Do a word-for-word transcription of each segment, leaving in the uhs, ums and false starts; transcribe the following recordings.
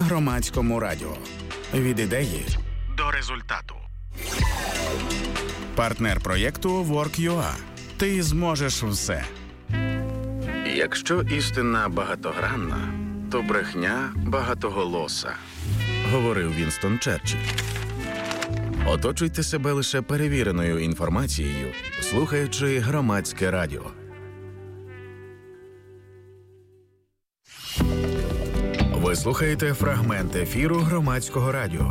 Громадському радіо. Від ідеї до результату. Партнер проєкту Work.ua. Ти зможеш все. Якщо істина багатогранна, то брехня багатоголоса, говорив Вінстон Черчилль. Оточуйте себе лише перевіреною інформацією, слухаючи Громадське радіо. Ви слухаєте фрагмент ефіру Громадського радіо.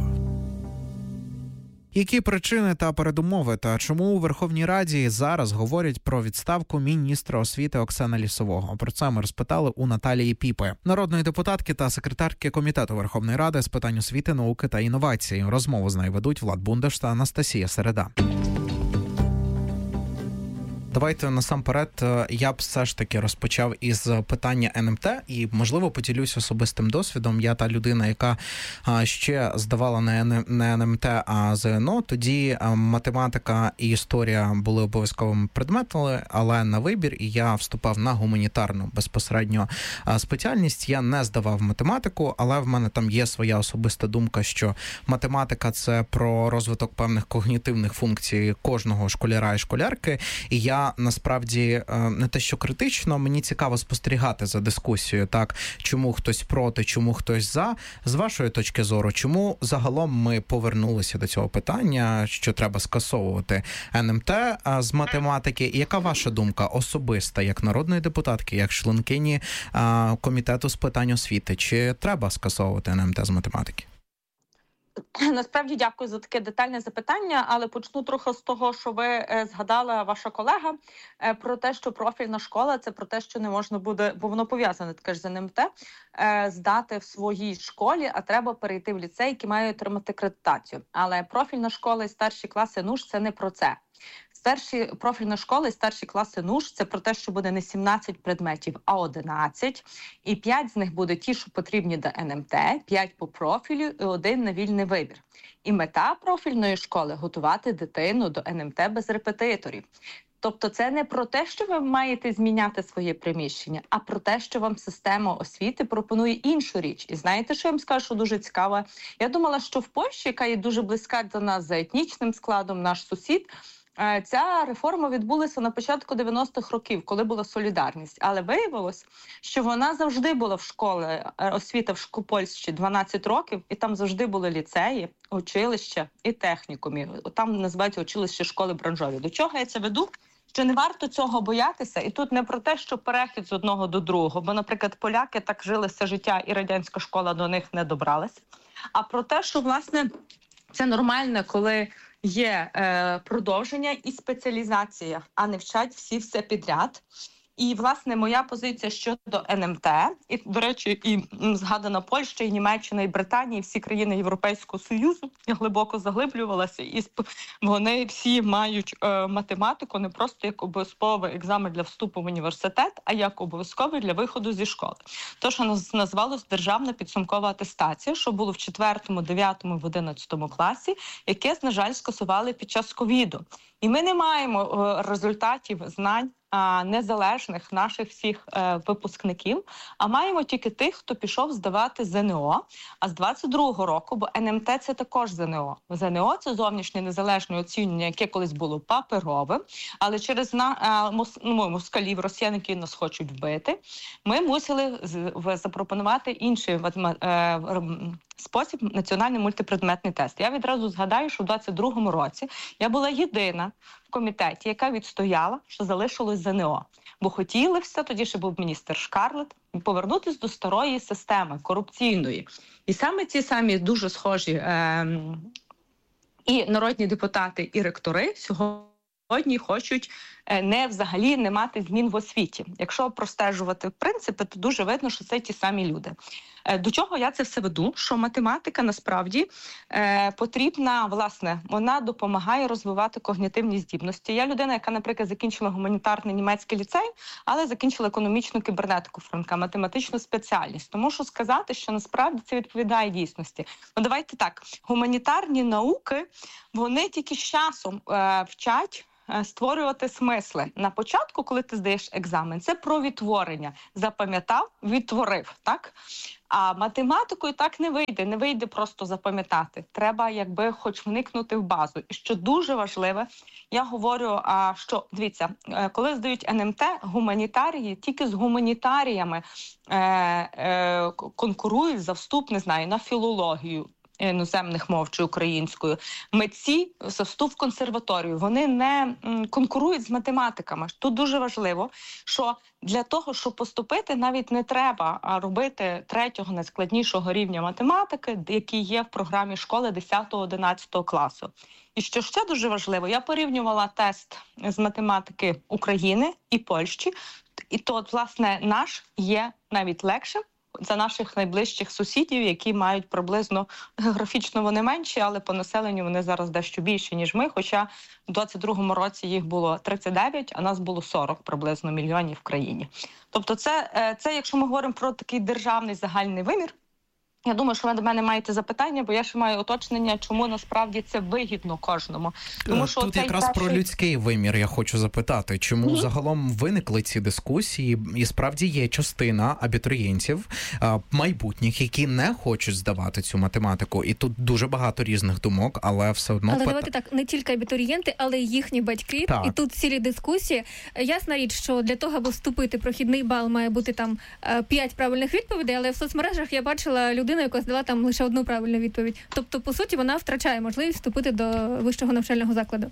Які причини та передумови, та чому у Верховній Раді зараз говорять про відставку міністра освіти Оксани Лісового? Про це ми розпитали у Наталії Піпи, народної депутатки та секретарки Комітету Верховної Ради з питань освіти, науки та інновацій. Розмову з нею ведуть Влад Бундаш та Анастасія Середа. Давайте насамперед я б все ж таки розпочав із питання ен ем те і, можливо, поділюсь особистим досвідом. Я та людина, яка ще здавала не ен ем те, а зе ен о. Тоді математика і історія були обов'язковими предметами, але на вибір, і я вступав на гуманітарну безпосередньо спеціальність. Я не здавав математику, але в мене там є своя особиста думка, що математика – це про розвиток певних когнітивних функцій кожного школяра і школярки. І я насправді не те, що критично, мені цікаво спостерігати за дискусією, так, чому хтось проти, чому хтось за. З вашої точки зору, чому загалом ми повернулися до цього питання, що треба скасовувати ен ем те з математики? І яка ваша думка особиста, як народної депутатки, як членкині Комітету з питань освіти? Чи треба скасовувати ен ем те з математики? Насправді дякую за таке детальне запитання, але почну трохи з того, що ви е, згадала ваша колега е, про те, що профільна школа – це про те, що не можна буде, бо воно пов'язане таке з ен ем те, е, здати в своїй школі, а треба перейти в ліцей, який має отримати акредитацію. Але профільна школа і старші класи НУШ – це не про це. Старші профільна школа і старші класи НУШ – це про те, що буде не сімнадцять предметів, а одинадцять. І п'ять з них буде ті, що потрібні до ен ем те, п'ять по профілю і один на вільний вибір. І мета профільної школи – готувати дитину до ен ем те без репетиторів. Тобто це не про те, що ви маєте зміняти своє приміщення, а про те, що вам система освіти пропонує іншу річ. І знаєте, що я вам скажу, що дуже цікаво? Я думала, що в Польщі, яка є дуже близька до нас за етнічним складом, наш сусід, ця реформа відбулася на початку дев'яностих років, коли була солідарність. Але виявилось, що вона завжди була в школі, освіта в школі Польщі дванадцять років, і там завжди були ліцеї, училища і технікумі. Там називають училище школи бранжові. До чого я це веду? Що не варто цього боятися, і тут не про те, що перехід з одного до другого, бо, наприклад, поляки так жили все життя, і радянська школа до них не добралась, а про те, що, власне, це нормально, коли є е, продовження і спеціалізація, а не вчать всі все підряд. І, власне, моя позиція щодо ен ем те, і, до речі, і згадана Польща, і Німеччина, і Британія, і всі країни Європейського Союзу, я глибоко заглиблювалася, і вони всі мають е, математику не просто як обов'язковий екзамен для вступу в університет, а як обов'язковий для виходу зі школи. То, що назвалось державна підсумкова атестація, що було в четвертому, дев'ятому, в одинадцятому класі, яке, на жаль, скасували під час ковіду. І ми не маємо е, результатів знань а, незалежних наших всіх е, випускників, а маємо тільки тих, хто пішов здавати зе ен о. А з двадцять другого року, бо ен ем те – це також зе ен о. зе ен о – це зовнішнє незалежне оцінювання, яке колись було паперовим, але через на, а, мос, ну, москалів, росіян, які нас хочуть вбити, ми мусили з, в, запропонувати інший е, спосіб – національний мультипредметний тест. Я відразу згадаю, що в двадцять другому році я була єдина в комітеті, яка відстояла, що залишилось зе ен о. Бо хотіли все, тоді ще був міністр Шкарлет, повернутися до старої системи, корупційної. І саме ці самі дуже схожі е- і народні депутати, і ректори сьогодні хочуть не взагалі не мати змін в освіті. Якщо простежувати принципи, то дуже видно, що це ті самі люди. До чого я це все веду? Що математика насправді е, потрібна, власне, вона допомагає розвивати когнітивні здібності. Я людина, яка, наприклад, закінчила гуманітарний німецький ліцей, але закінчила економічну кібернетику Франка, математичну спеціальність. Тому що сказати, що насправді це відповідає дійсності. Ну давайте так, гуманітарні науки, вони тільки з часом е, вчать створювати смисли. На початку, коли ти здаєш екзамен, це про відтворення. Запам'ятав, відтворив, так? А математикою так не вийде, не вийде просто запам'ятати. Треба, якби, хоч вникнути в базу. І що дуже важливе, я говорю, а, що, дивіться, коли здають ен ем те, гуманітарії, тільки з гуманітаріями е, е, конкурують за вступ, не знаю, на філологію іноземних мов чи українською. Митці за вступ в консерваторію, вони не конкурують з математиками. Тут дуже важливо, що для того, щоб поступити, навіть не треба робити третього найскладнішого рівня математики, який є в програмі школи десятого-одинадцятого класу. І що ще дуже важливо, я порівнювала тест з математики України і Польщі, і то, от, власне, наш є навіть легшим за наших найближчих сусідів, які мають приблизно, географічно вони менші, але по населенню вони зараз дещо більші, ніж ми, хоча в двадцять другому році їх було тридцять дев'ять, а нас було сорок приблизно мільйонів в країні. Тобто це, це, якщо ми говоримо про такий державний загальний вимір, я думаю, що ви до мене маєте запитання, бо я ще маю уточнення, чому насправді це вигідно кожному. Тому що тут якраз перший... про людський вимір я хочу запитати, чому mm-hmm. загалом виникли ці дискусії, і справді є частина абітурієнтів майбутніх, які не хочуть здавати цю математику, і тут дуже багато різних думок, але все одно... Але давайте так, не тільки абітурієнти, але й їхні батьки, так. І тут цілі дискусії. Ясна річ, що для того, аби вступити, прохідний бал має бути там п'ять правильних відповідей, але в соцмережах я бачила людину, яка здала там лише одну правильну відповідь. Тобто, по суті, вона втрачає можливість вступити до вищого навчального закладу.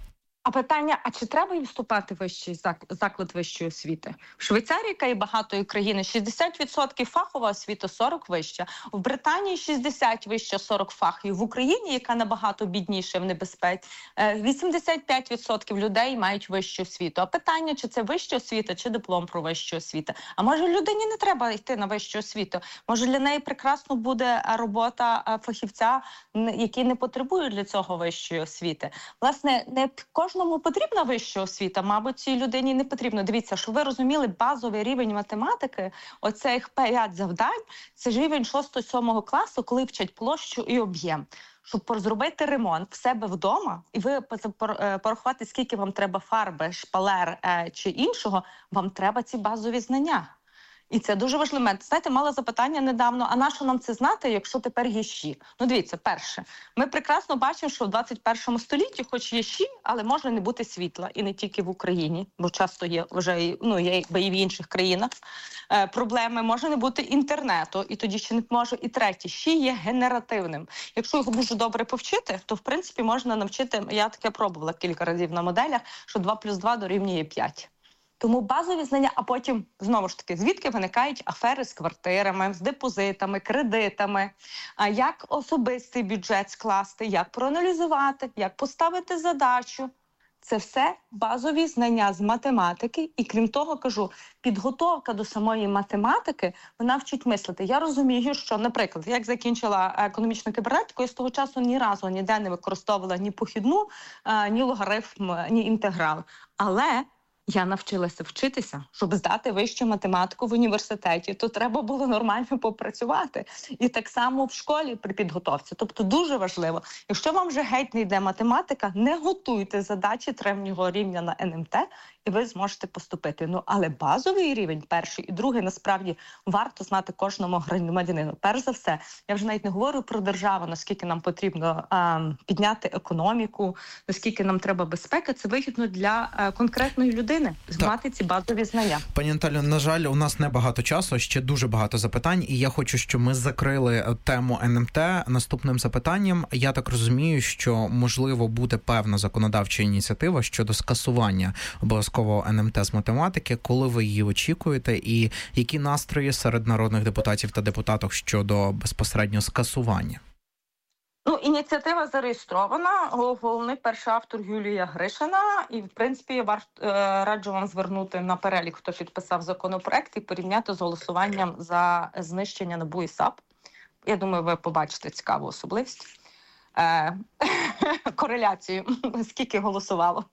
А питання, а чи треба їм вступати в вищий заклад вищої освіти? В Швейцарії, яка є багатою країною, шістдесят відсотків фахова освіта, сорок відсотків вища. В Британії шістдесят відсотків вища, сорок відсотків фахів. В Україні, яка набагато бідніша в небезпеці, вісімдесят п'ять відсотків людей мають вищу освіту. А питання, чи це вища освіта, чи диплом про вищу освіту? А може людині не треба йти на вищу освіту? Може для неї прекрасно буде робота фахівця, який не потребує для цього вищої освіти? Власне, не кожен Кожному потрібна вища освіта, мабуть, цій людині не потрібно. Дивіться, щоб ви розуміли базовий рівень математики, оцих п'ять завдань, це ж рівень шостого-сьомого класу, коли вчать площу і об'єм. Щоб зробити ремонт в себе вдома, і ви порахувати, скільки вам треба фарби, шпалер чи іншого, вам треба ці базові знання. І це дуже важливий момент. Знаєте, мала запитання недавно, а на що нам це знати, якщо тепер є щі? Ну, дивіться, перше, ми прекрасно бачимо, що в двадцять першому столітті хоч є щі, але може не бути світла. І не тільки в Україні, бо часто є вже, ну, є і в інших країнах е, проблеми. Може не бути інтернету, і тоді ще не може. І третє, щі є генеративним. Якщо його дуже добре повчити, то, в принципі, можна навчити, я таке пробувала кілька разів на моделях, що два плюс два дорівнює п'ять. Тому базові знання, а потім, знову ж таки, звідки виникають афери з квартирами, з депозитами, кредитами, як особистий бюджет скласти, як проаналізувати, як поставити задачу. Це все базові знання з математики. І крім того, кажу, підготовка до самої математики, вона вчить мислити. Я розумію, що, наприклад, як закінчила економічну кібернетику, я з того часу ні разу ніде не використовувала ні похідну, ні логарифм, ні інтеграл. Але я навчилася вчитися, щоб здати вищу математику в університеті, то треба було нормально попрацювати. І так само в школі при підготовці. Тобто дуже важливо, якщо вам вже геть не йде математика, не готуйте задачі третього рівня на ен ем те, і ви зможете поступити. Ну, але базовий рівень, перший і другий, насправді, варто знати кожному громадянину. Перш за все, я вже навіть не говорю про державу, наскільки нам потрібно а, підняти економіку, наскільки нам треба безпека, це вигідно для а, конкретної людини, мати ці базові знання. Пані Наталю, на жаль, у нас небагато часу, ще дуже багато запитань, і я хочу, щоб ми закрили тему ен ем те наступним запитанням. Я так розумію, що, можливо, буде певна законодавча ініціатива щодо скасування обов'язково ен ем те з математики, коли ви її очікуєте, і які настрої серед народних депутатів та депутаток щодо безпосередньо скасування? Ну, ініціатива зареєстрована, головний перший автор Юлія Гришина, і, в принципі, я варт, е, раджу вам звернути на перелік, хто підписав законопроект, і порівняти з голосуванням за знищення НАБУ і САП. Я думаю, ви побачите цікаву особливість. е, кореляцію, скільки голосувало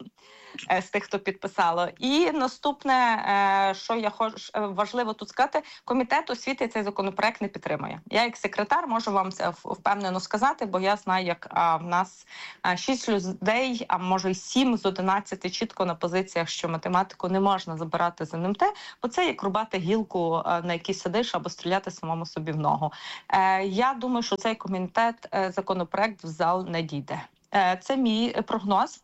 з тих, хто підписало. І наступне, що я хочу важливо тут сказати, комітет освіти цей законопроект не підтримує. Я як секретар можу вам це впевнено сказати, бо я знаю, як а, в нас шість людей, а може й сім з одинадцяти чітко на позиціях, що математику не можна забирати з ен ем те, бо це як рубати гілку, на якій сидиш, або стріляти самому собі в ногу. Е, я думаю, що цей комітет, законопроект в зал не дійде. Це мій прогноз,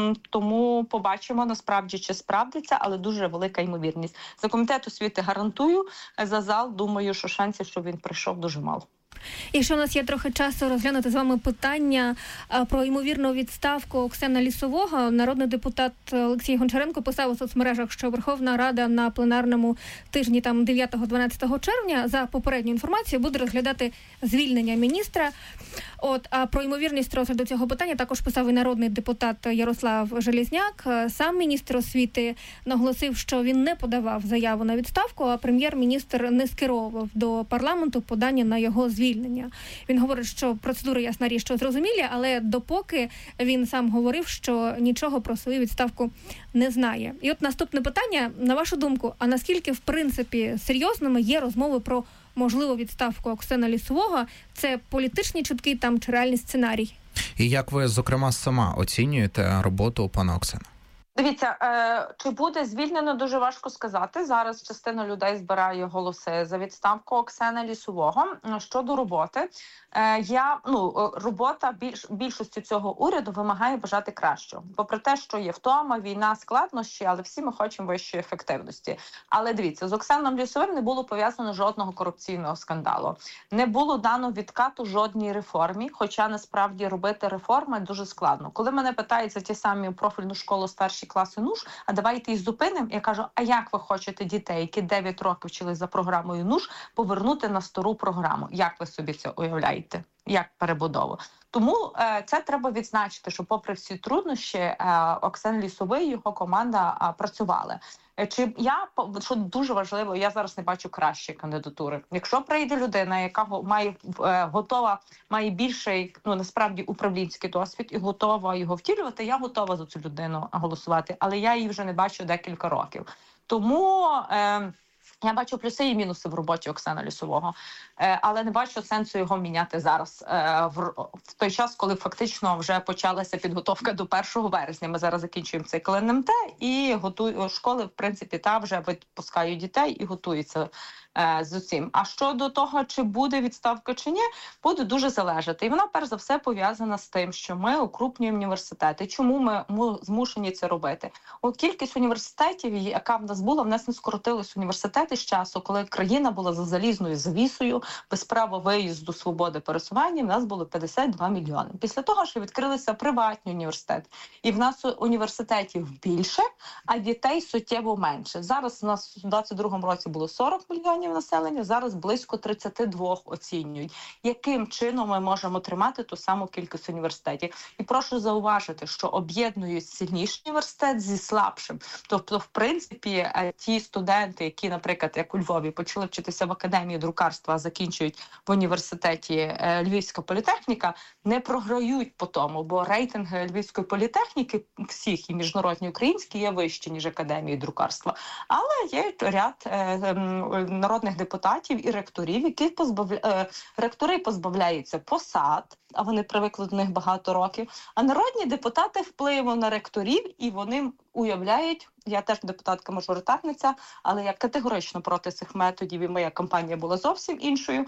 тому побачимо насправді, чи справдиться, але дуже велика ймовірність. За комітет освіти гарантую, за зал думаю, що шансів, щоб він прийшов, дуже мало. І що у нас є трохи часу розглянути з вами питання про ймовірну відставку Оксани Лісового. Народний депутат Олексій Гончаренко писав у соцмережах, що Верховна Рада на пленарному тижні там дев'ятого-дванадцятого червня за попередню інформацію буде розглядати звільнення міністра. От, а про ймовірність розгляду цього питання також писав і народний депутат Ярослав Железняк. Сам міністр освіти наголосив, що він не подавав заяву на відставку, а прем'єр-міністр не скеровував до парламенту подання на його звільнення. Він говорить, що процедури, ясна річ, що зрозумілі, але допоки він сам говорив, що нічого про свою відставку не знає. І от наступне питання, на вашу думку, а наскільки, в принципі, серйозними є розмови про можливу відставку Оксани Лісового? Це політичні чутки там чи реальний сценарій? І як ви, зокрема, сама оцінюєте роботу пана Оксани? Дивіться, е, чи буде звільнено, дуже важко сказати. Зараз частина людей збирає голоси за відставку Оксани Лісового. Щодо роботи, е, я ну робота більш більшості цього уряду вимагає бажати кращого. Попри те, що є втома, війна, складнощі, але всі ми хочемо вищої ефективності. Але дивіться, з Оксаном Лісовим не було пов'язано жодного корупційного скандалу, не було дано відкату жодній реформі. Хоча насправді робити реформи дуже складно. Коли мене питають за ті самі профільну школу старші класи НУШ, а давайте їх зупинимо. Я кажу, а як ви хочете дітей, які дев'ять років вчились за програмою НУШ, повернути на стару програму? Як ви собі це уявляєте? Як перебудову? Тому е, це треба відзначити, що попри всі труднощі, е, Оксан Лісовий і його команда е, працювали. Е, чи я, що дуже важливо, я зараз не бачу кращої кандидатури. Якщо прийде людина, яка має е, готова, має більший, ну насправді управлінський досвід і готова його втілювати, я готова за цю людину голосувати, але я її вже не бачу декілька років. Тому е, я бачу плюси і мінуси в роботі Оксана Лісового, е, але не бачу сенсу його міняти зараз, е, в, в той час, коли фактично вже почалася підготовка до першого вересня. Ми зараз закінчуємо цикл ен ем те і готую, школи, в принципі, та вже випускають дітей і готуються е, з усім. А щодо того, чи буде відставка чи ні, буде дуже залежати. І вона, перш за все, пов'язана з тим, що ми укрупнюємо університети. Чому ми, ми змушені це робити? О, кількість університетів, яка в нас була, в нас не скоротилась університети з часу, коли країна була за залізною завісою, без права виїзду, свободи пересування, в нас було п'ятдесят два мільйони. Після того, що відкрилися приватні університети, і в нас університетів більше, а дітей суттєво менше. Зараз у нас у двадцять другому році було сорок мільйонів населення, зараз близько тридцять два оцінюють. Яким чином ми можемо тримати ту саму кількість університетів? І прошу зауважити, що об'єднують сильніший університет зі слабшим. Тобто, в принципі, ті студенти, які, наприклад, як у Львові, почали вчитися в академії друкарства, а закінчують в університеті Львівська політехніка, не програють по тому, бо рейтинги Львівської політехніки, всіх, і міжнародні, українські, є вищі, ніж академії друкарства. Але є ряд е, народних депутатів і ректорів, які позбавля... е, ректори позбавляються посад, а вони привикли до них багато років, а народні депутати впливу на ректорів, і вони уявляють, я теж депутатка-мажоритарниця, але я категорично проти цих методів, і моя кампанія була зовсім іншою,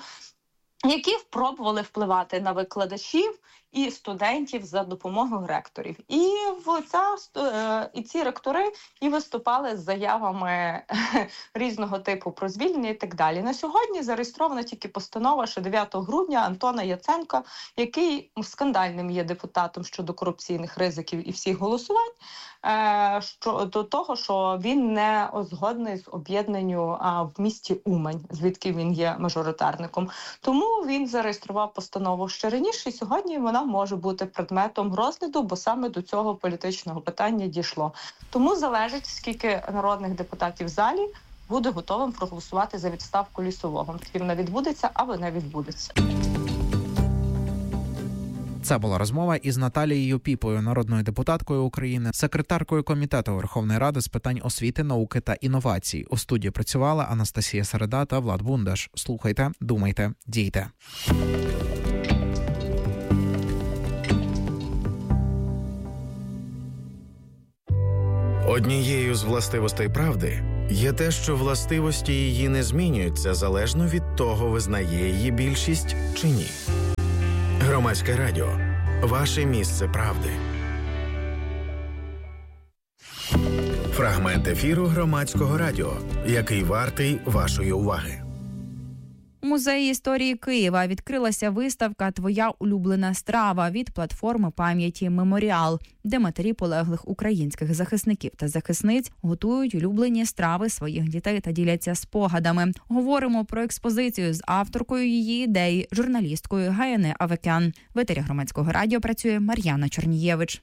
які спробували впливати на викладачів і студентів за допомогою ректорів. І в ця, і ці ректори і виступали з заявами різного типу про звільнення і так далі. На сьогодні зареєстрована тільки постанова, що дев'ятого грудня Антона Яценка, який скандальним є депутатом щодо корупційних ризиків і всіх голосувань, що, до того, що він не згодний з об'єднанню а, в місті Умань, звідки він є мажоритарником. Тому він зареєстрував постанову ще раніше, і сьогодні вона може бути предметом розгляду, бо саме до цього політичного питання дійшло. Тому залежить, скільки народних депутатів в залі буде готовим проголосувати за відставку Лісового. Чи вона відбудеться, або не відбудеться. Це була розмова із Наталією Піпою, народною депутаткою України, секретаркою комітету Верховної Ради з питань освіти, науки та інновацій. У студії працювала Анастасія Середа та Влад Бундаш. Слухайте, думайте, дійте. Однією з властивостей правди є те, що властивості її не змінюються залежно від того, визнає її більшість чи ні. Громадське радіо. Ваше місце правди. Фрагмент ефіру Громадського радіо, який вартий вашої уваги. У Музеї історії Києва відкрилася виставка «Твоя улюблена страва» від платформи пам'яті «Меморіал», де матері полеглих українських захисників та захисниць готують улюблені страви своїх дітей та діляться спогадами. Говоримо про експозицію з авторкою її ідеї, журналісткою Гаєне Авекян. В етері Громадського радіо працює Мар'яна Чорнієвич.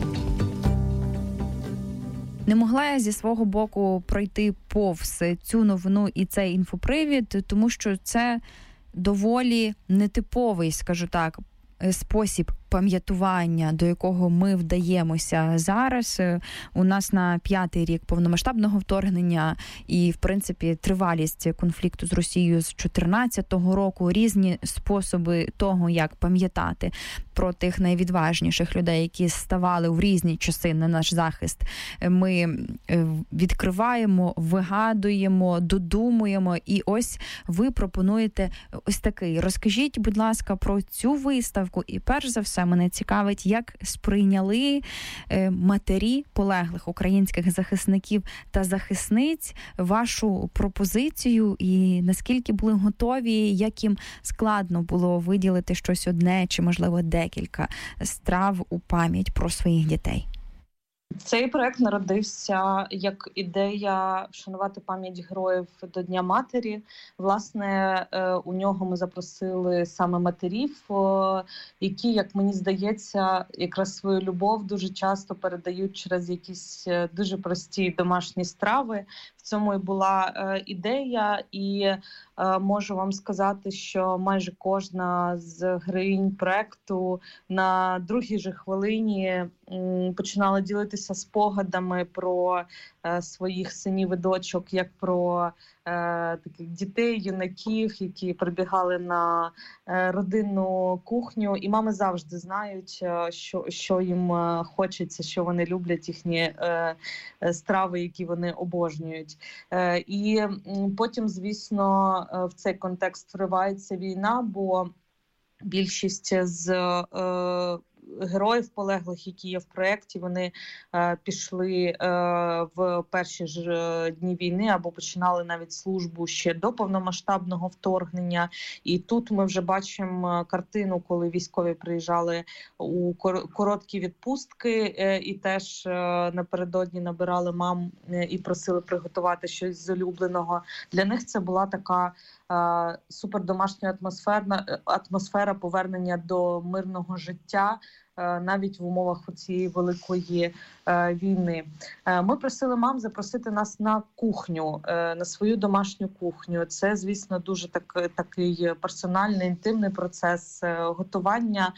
Не могла я зі свого боку пройти повз цю новину і цей інфопривід, тому що це доволі нетиповий, скажу так, спосіб пам'ятування, до якого ми вдаємося зараз. У нас на п'ятий рік повномасштабного вторгнення і, в принципі, тривалість конфлікту з Росією з чотирнадцятого року, різні способи того, як пам'ятати про тих найвідважніших людей, які ставали в різні часи на наш захист. Ми відкриваємо, вигадуємо, додумуємо, і ось ви пропонуєте ось такий. Розкажіть, будь ласка, про цю виставку, і перш за все мене цікавить, як сприйняли матері полеглих українських захисників та захисниць вашу пропозицію, і наскільки були готові, як їм складно було виділити щось одне чи, можливо, декілька страв у пам'ять про своїх дітей. Цей проект народився як ідея вшанувати пам'ять героїв до Дня матері. Власне, у нього ми запросили саме матерів, які, як мені здається, якраз свою любов дуже часто передають через якісь дуже прості домашні страви. В цьому і була ідея, і можу вам сказати, що майже кожна з героїнь проекту на другій же хвилині починала ділитися спогадами про е, своїх синів і дочок, як про е, таких дітей, юнаків, які прибігали на е, родинну кухню. І мами завжди знають, що, що їм хочеться, що вони люблять, їхні е, страви, які вони обожнюють. Е, і потім, звісно, в цей контекст вривається війна, бо більшість з е, героїв полеглих, які є в проєкті, вони е, пішли е, в перші ж дні війни або починали навіть службу ще до повномасштабного вторгнення. І тут ми вже бачимо картину, коли військові приїжджали у короткі відпустки е, і теж е, напередодні набирали мам е, і просили приготувати щось з улюбленого. Для них це була така е, супердомашня атмосфера, атмосфера повернення до мирного життя, навіть в умовах цієї великої е, війни. Е, ми просили мам запросити нас на кухню, е, на свою домашню кухню. Це, звісно, дуже так, такий персональний, інтимний процес е, готування, е,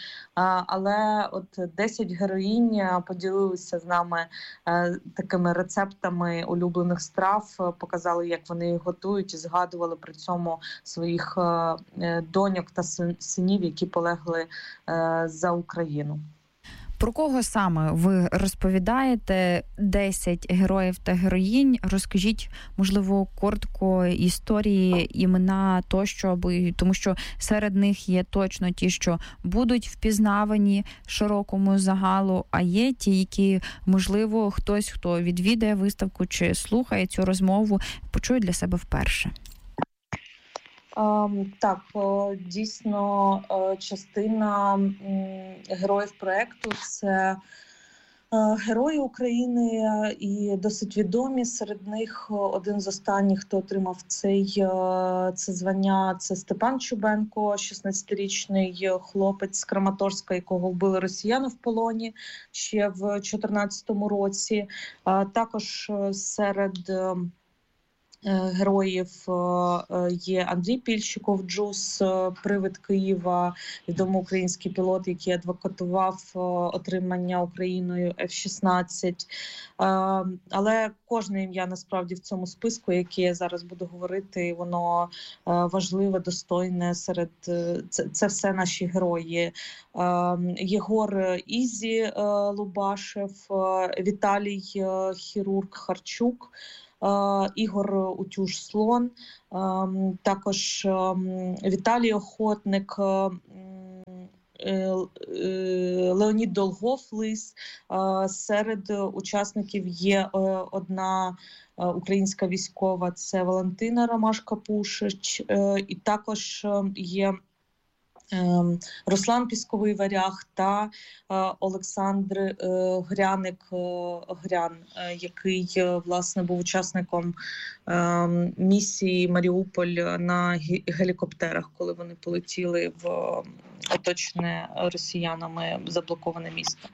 але от десять героїнь поділилися з нами е, такими рецептами улюблених страв, показали, як вони їх готують, і згадували при цьому своїх е, доньок та синів, які полегли е, за Україну. Про кого саме ви розповідаєте? десять героїв та героїнь. Розкажіть, можливо, коротко історії, імена тощо, тому що серед них є точно ті, що будуть впізнавані широкому загалу, а є ті, які, можливо, хтось, хто відвідає виставку чи слухає цю розмову, почує для себе вперше. Так, дійсно, частина героїв проєкту – це герої України і досить відомі. Серед них один з останніх, хто отримав цей, це звання, це Степан Чубенко, шістнадцятирічний хлопець з Краматорська, якого вбили росіяни в полоні ще в чотирнадцятому році. Також серед героїв є Андрій Пільщиков, Джус, привид Києва, відомий український пілот, який адвокатував отримання Україною еф шістнадцять. Але кожне ім'я насправді в цьому списку, яке я зараз буду говорити, воно важливе, достойне серед... Це, це все наші герої. Єгор Ізі Лубашев, Віталій хірург Харчук, Ігор Утюж-Слон, також Віталій Охотник, Леонід Долгов-Лис. Серед учасників є одна українська військова, це Валентина Ромашка-Пушич, і також є Руслан Пісковий Варяг та Олександр Гряник-Грян, який, власне, був учасником місії Маріуполь на гелікоптерах, коли вони полетіли в оточене росіянами заблоковане місто.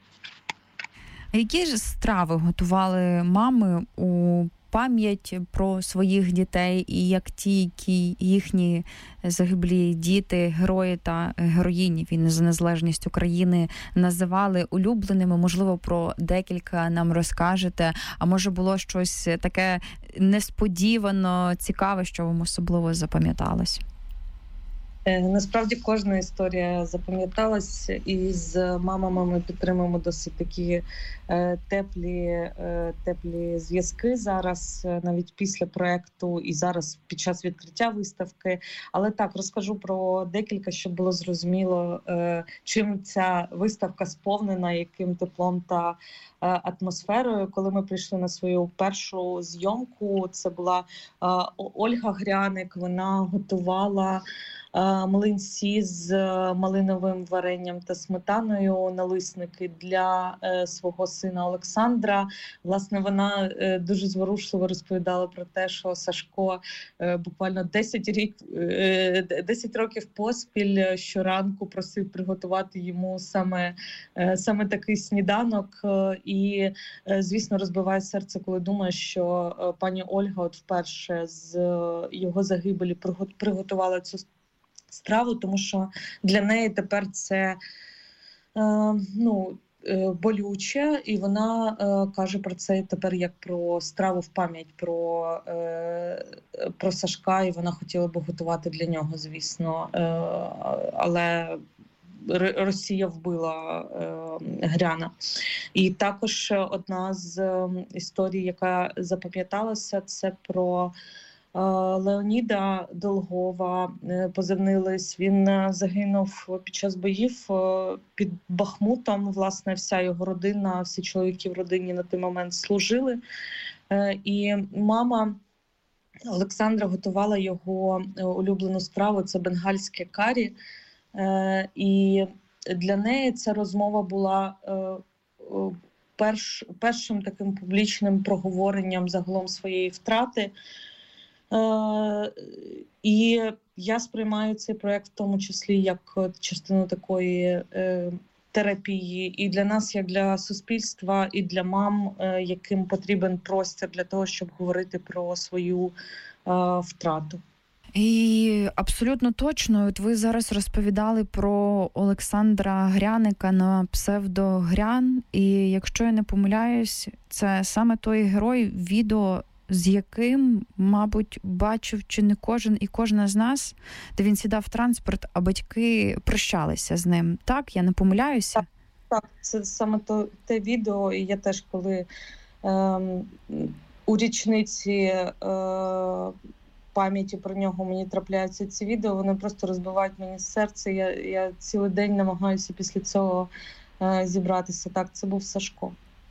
Які ж страви готували мами у пам'ять про своїх дітей, і як ті, які їхні загиблі діти, герої та героїні війни за незалежність України називали улюбленими? Можливо, про декілька нам розкажете, а може було щось таке несподівано цікаве, що вам особливо запам'яталось? Насправді кожна історія запам'яталась, і з мамами ми підтримуємо досить такі е, теплі, е, теплі зв'язки зараз, навіть після проєкту і зараз під час відкриття виставки. Але так, розкажу про декілька, щоб було зрозуміло, е, чим ця виставка сповнена, яким теплом та е, атмосферою. Коли ми прийшли на свою першу зйомку, це була е, Ольга Гряник, вона готувала млинці з малиновим варенням та сметаною, налисники для е, свого сина Олександра. Власне, вона е, дуже зворушливо розповідала про те, що Сашко е, буквально десять, рік, е, десять років поспіль щоранку просив приготувати йому саме, е, саме такий сніданок. Е, і, е, звісно, розбиває серце, коли думає, що е, пані Ольга от вперше з е, його загибелі приготувала цю страву, тому що для неї тепер це е, ну, е, болюче, і вона е, каже про це тепер як про страву в пам'ять про, е, про Сашка, і вона хотіла би готувати для нього, звісно. Е, але Росія вбила е, Гряна. І також одна з історій, яка запам'яталася, це про Леоніда Долгова, позивний Лис. Він загинув під час боїв під Бахмутом. Власне, вся його родина, всі чоловіки в родині на той момент служили. І мама Олександра готувала його улюблену страву, це бенгальське карі. І для неї ця розмова була перш, першим таким публічним проговоренням загалом своєї втрати. Uh, і я сприймаю цей проєкт в тому числі як частину такої uh, терапії і для нас, як для суспільства, і для мам, uh, яким потрібен простір для того, щоб говорити про свою uh, втрату. І абсолютно точно, от ви зараз розповідали про Олександра Гряника на псевдо Грян, і якщо я не помиляюсь, це саме той герой відео, з яким, мабуть, бачив чи не кожен і кожна з нас, де він сідав в транспорт, а батьки прощалися з ним. Так? Я не помиляюся? Так, так, це саме то, те відео, і я теж, коли е, у річниці е, пам'яті про нього мені трапляються ці відео, вони просто розбивають мені серце. Я, я цілий день намагаюся після цього е, зібратися. Так, це був Сашко.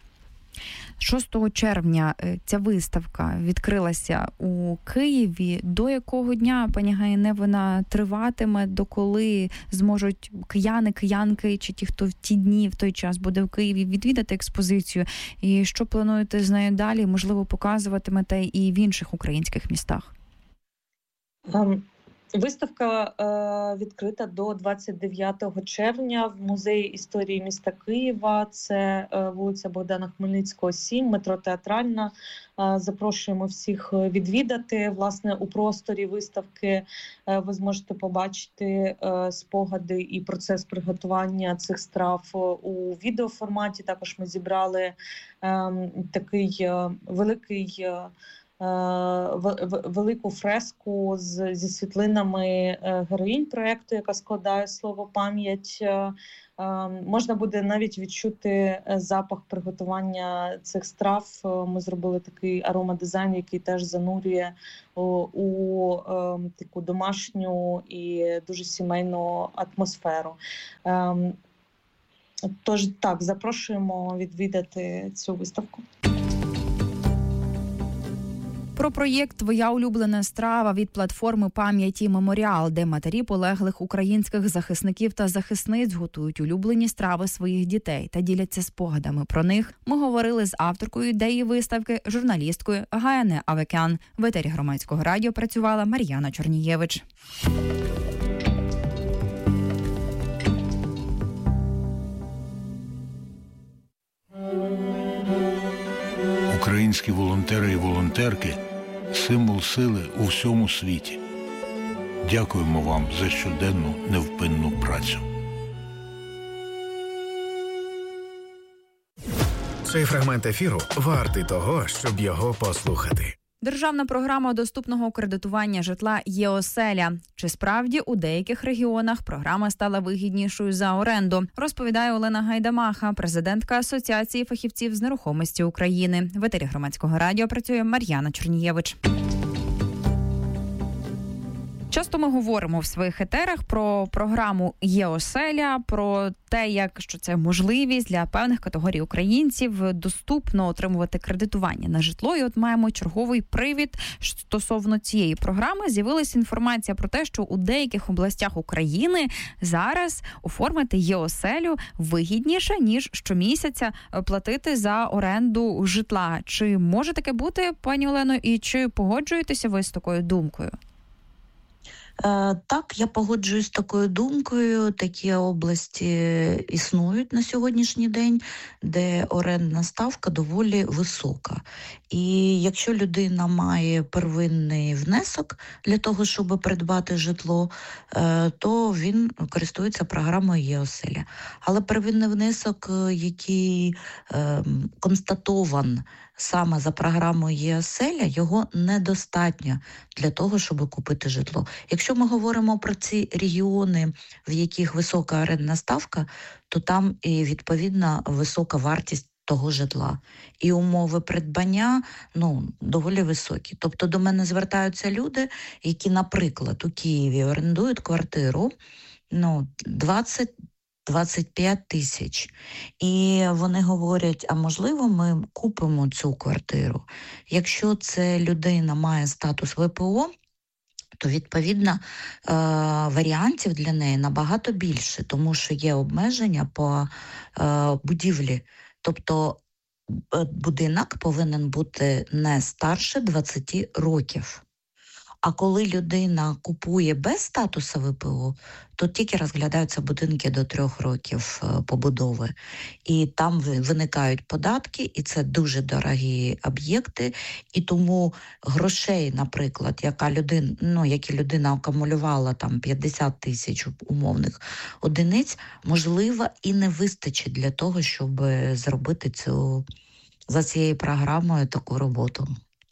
шостого червня ця виставка відкрилася у Києві. До якого дня, пані Гаїне, вона триватиме? До коли зможуть кияни, киянки чи ті, хто в ті дні, в той час буде в Києві, відвідати експозицію? І що плануєте з нею далі? Можливо, показуватимете і в інших українських містах? Um. Виставка е, відкрита до двадцять дев'ятого червня в Музеї історії міста Києва. Це е, вулиця Богдана Хмельницького, сім, метро Театральна. Е, запрошуємо всіх відвідати. Власне, у просторі виставки е, ви зможете побачити е, спогади і процес приготування цих страв у відеоформаті. Також ми зібрали е, такий е, великий е, велику фреску з, зі світлинами героїнь проєкту, яка складає слово «пам'ять». Можна буде навіть відчути запах приготування цих страв. Ми зробили такий аромадизайн, який теж занурює у, у таку домашню і дуже сімейну атмосферу. Тож так, запрошуємо відвідати цю виставку. Про проєкт «Твоя улюблена страва» від платформи «Пам'яті Меморіал», де матері полеглих українських захисників та захисниць готують улюблені страви своїх дітей та діляться спогадами про них, ми говорили з авторкою ідеї виставки, журналісткою Гаяне Авекян. В етері Громадського радіо працювала Мар'яна Чорнієвич. Українські волонтери і волонтерки – символ сили у всьому світі. Дякуємо вам за щоденну невпинну працю. Цей фрагмент ефіру вартий того, щоб його послухати. Державна програма доступного кредитування житла «Є-оселя». Чи справді у деяких регіонах програма стала вигіднішою за оренду? Розповідає Олена Гайдамаха, президентка Асоціації фахівців з нерухомості України. В етері Громадського радіо працює Мар'яна Чорнієвич. Часто ми говоримо в своїх етерах про програму «Є-оселя», про те, як що це можливість для певних категорій українців доступно отримувати кредитування на житло. І от маємо черговий привід стосовно цієї програми. З'явилася інформація про те, що у деяких областях України зараз оформити «Є-оселю» вигідніше, ніж щомісяця платити за оренду житла. Чи може таке бути, пані Олено, і чи погоджуєтеся ви з такою думкою? Так, я погоджуюсь з такою думкою. Такі області існують на сьогоднішній день, де орендна ставка доволі висока. І якщо людина має первинний внесок для того, щоб придбати житло, то він користується програмою «Є-оселя». Але первинний внесок, який констатован саме за програмою «Є-оселя», його недостатньо для того, щоб купити житло. Якщо ми говоримо про ці регіони, в яких висока орендна ставка, то там і відповідно висока вартість того житла. І умови придбання, ну, доволі високі. Тобто до мене звертаються люди, які, наприклад, у Києві орендують квартиру, ну, двадцять двадцять п'ять тисяч. І вони говорять, а можливо ми купимо цю квартиру. Якщо це людина має статус ве пе о, то, відповідно, варіантів для неї набагато більше, тому що є обмеження по будівлі. Тобто будинок повинен бути не старше двадцять років. А коли людина купує без статусу ве пе о, то тільки розглядаються будинки до трьох років побудови. І там виникають податки, і це дуже дорогі об'єкти. І тому грошей, наприклад, яка людина, ну, які людина акумулювала там п'ятдесят тисяч умовних одиниць, можливо, і не вистачить для того, щоб зробити цю, за цією програмою таку роботу.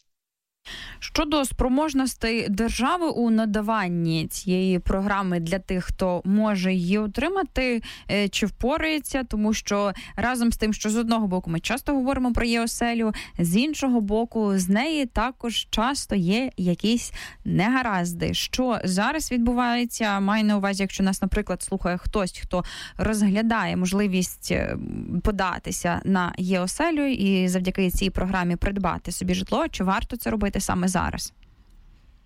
Щодо спроможностей держави у надаванні цієї програми для тих, хто може її отримати, чи впорається, тому що разом з тим, що з одного боку ми часто говоримо про «Є-оселю», з іншого боку з неї також часто є якісь негаразди. Що зараз відбувається? Маю на увазі, якщо нас, наприклад, слухає хтось, хто розглядає можливість податися на «Є-оселю» і завдяки цій програмі придбати собі житло, чи варто це робити саме зараз?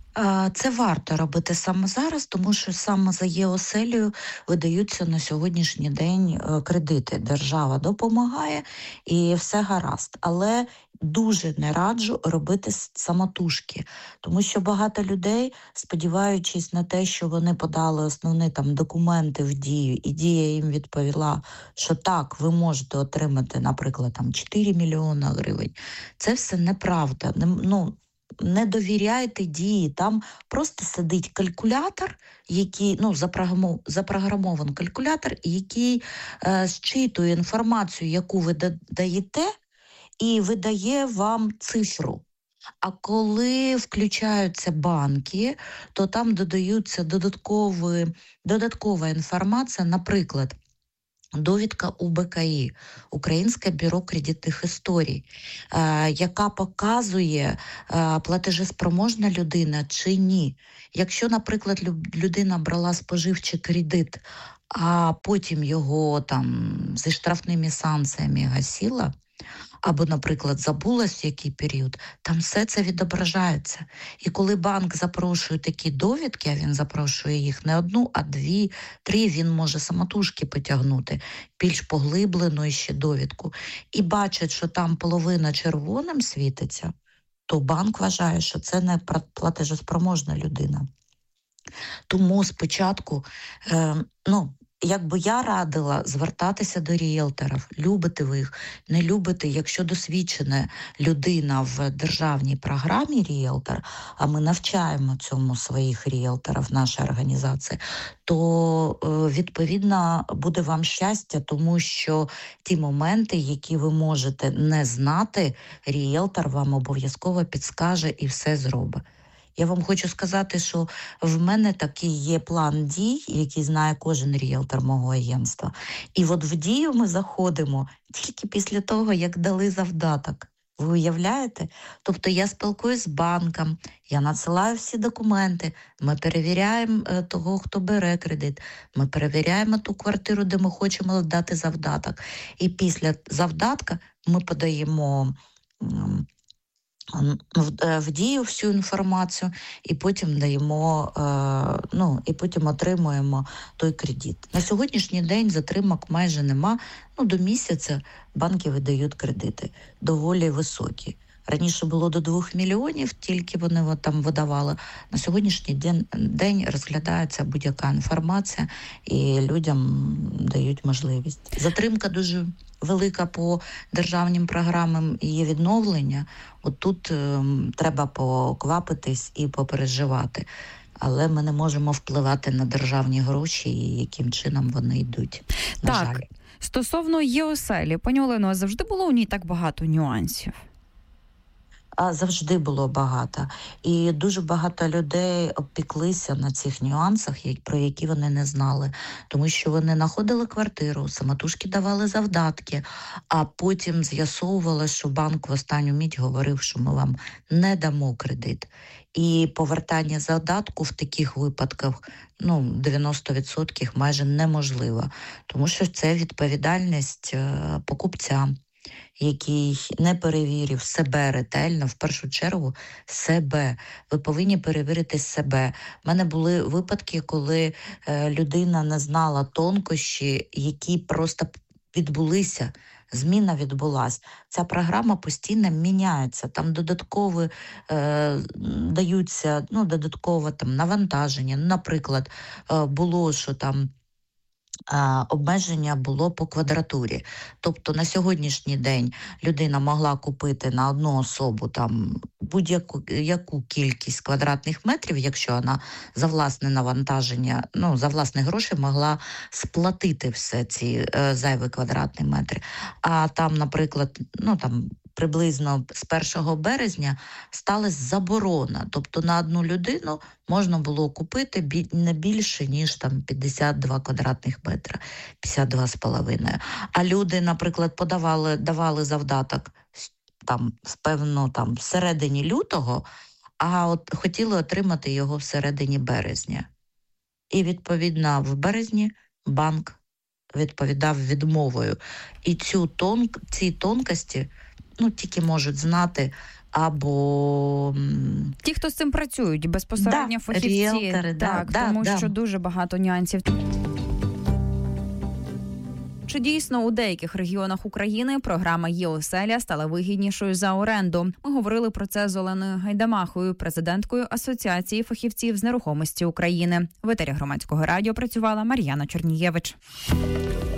Це варто робити саме зараз, тому що саме за є-оселею видаються на сьогоднішній день кредити. Держава допомагає і все гаразд. Але дуже не раджу робити самотужки, тому що багато людей, сподіваючись на те, що вони подали основні там документи в Дію, і Дія їм відповіла, що так, ви можете отримати, наприклад, там чотири мільйони гривень. Це все неправда. Не, ну, не довіряйте Дії, там просто сидить калькулятор, який, ну, запрограмований калькулятор, який е, зчитує інформацію, яку ви даєте, і видає вам цифру. А коли включаються банки, то там додаються додаткові, додаткова інформація, наприклад, довідка у Б К І, Українське бюро кредитних історій, е, яка показує, е, платежеспроможна людина чи ні. Якщо, наприклад, людина брала споживчий кредит, а потім його там зі штрафними санкціями гасила, або, наприклад, забулась в який період, там все це відображається. І коли банк запрошує такі довідки, а він запрошує їх не одну, а дві, три, він може самотужки потягнути, більш поглиблену ще довідку, і бачить, що там половина червоним світиться, то банк вважає, що це не платежеспроможна людина. Тому спочатку, е, ну, якби я радила звертатися до ріелторів, любите ви їх, не любите, якщо досвідчена людина в державній програмі ріелтор, а ми навчаємо цьому своїх ріелторів, наша організація, то відповідно буде вам щастя, тому що ті моменти, які ви можете не знати, ріелтор вам обов'язково підскаже і все зробить. Я вам хочу сказати, що в мене такий є план дій, який знає кожен ріелтор мого агентства. І от в Дію ми заходимо тільки після того, як дали завдаток. Ви уявляєте? Тобто я спілкуюсь з банком, я надсилаю всі документи, ми перевіряємо того, хто бере кредит, ми перевіряємо ту квартиру, де ми хочемо дати завдаток. І після завдатка ми подаємо в Дію всю інформацію і потім даємо, ну, і потім отримуємо той кредит. На сьогоднішній день затримок майже нема. Ну, до місяця банки видають кредити доволі високі. Раніше було до двох мільйонів, тільки вони там видавали. На сьогоднішній день, день розглядається будь-яка інформація і людям дають можливість. Затримка дуже велика по державним програмам її відновлення. От тут е, треба поквапитись і попереживати. Але ми не можемо впливати на державні гроші і яким чином вони йдуть. На так, жаль. Стосовно є-оселі, пані Олено, завжди було у ній так багато нюансів? А завжди було багато. І дуже багато людей обпіклися на цих нюансах, про які вони не знали. Тому що вони знаходили квартиру, самотужки давали завдатки, а потім з'ясовували, що банк в останню мить говорив, що ми вам не дамо кредит. І повертання завдатку в таких випадках, ну, дев'яносто відсотків майже неможливо. Тому що це відповідальність покупця, який не перевірив себе ретельно, в першу чергу себе. Ви повинні перевірити себе. У мене були випадки, коли е, людина не знала тонкощі, які просто відбулися. Зміна відбулась. Ця програма постійно міняється. Там додаткові е, даються, ну, додаткове там навантаження. Наприклад, е, було, що там обмеження було по квадратурі. Тобто на сьогоднішній день людина могла купити на одну особу там будь-яку яку кількість квадратних метрів, якщо вона за власне навантаження, ну, за власні гроші могла сплатити все ці е, зайві квадратні метри. А там, наприклад, ну там приблизно з першого березня сталася заборона. Тобто на одну людину можна було купити не більше, ніж там п'ятдесят два квадратних метра, п'ятдесят два з половиною. А люди, наприклад, подавали, давали завдаток там, певно, там, всередині лютого, а от хотіли отримати його всередині березня. І, відповідно, в березні банк відповідав відмовою. І цю тонк, ці тонкості, ну, тільки можуть знати або ті, хто з цим працюють, безпосередньо да, фахівці, ріелтори, так, да, тому да, що да. дуже багато нюансів. Чи дійсно у деяких регіонах України програма «Є-оселя» стала вигіднішою за оренду? Ми говорили про це з Оленою Гайдамахою, президенткою Асоціації фахівців з нерухомості України. В етері Громадського радіо працювала Мар'яна Чернієвич.